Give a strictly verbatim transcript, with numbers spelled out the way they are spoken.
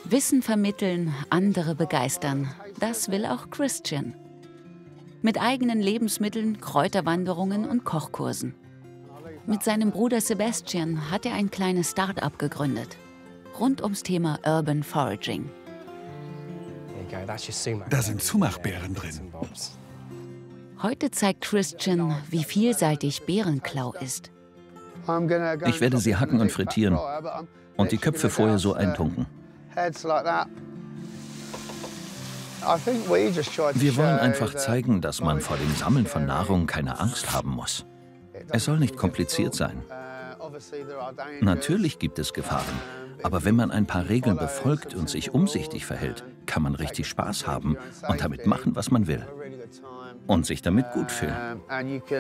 Wissen vermitteln, andere begeistern. Das will auch Christian. Mit eigenen Lebensmitteln, Kräuterwanderungen und Kochkursen. Mit seinem Bruder Sebastian hat er ein kleines Start-up gegründet. Rund ums Thema Urban Foraging. Da sind Zumachbeeren drin. Heute zeigt Christian, wie vielseitig Beerenklau ist. Ich werde sie hacken und frittieren und die Köpfe vorher so eintunken. Wir wollen einfach zeigen, dass man vor dem Sammeln von Nahrung keine Angst haben muss. Es soll nicht kompliziert sein. Natürlich gibt es Gefahren, aber wenn man ein paar Regeln befolgt und sich umsichtig verhält, kann man richtig Spaß haben und damit machen, was man will. Und sich damit gut fühlen.